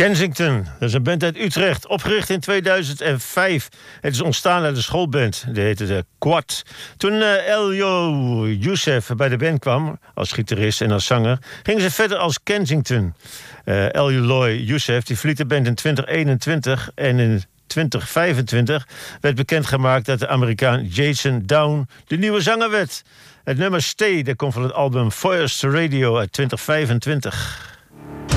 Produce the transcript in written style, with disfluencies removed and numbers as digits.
Kensington, dat is een band uit Utrecht, opgericht in 2005. Het is ontstaan uit de schoolband, die heette de Quad. Toen Elio Youssef bij de band kwam, als gitarist en als zanger, gingen ze verder als Kensington. Elio Youssef die verliet de band in 2021 en in 2025 werd bekendgemaakt dat de Amerikaan Jason Down de nieuwe zanger werd. Het nummer Stay, dat komt van het album First Radio uit 2025.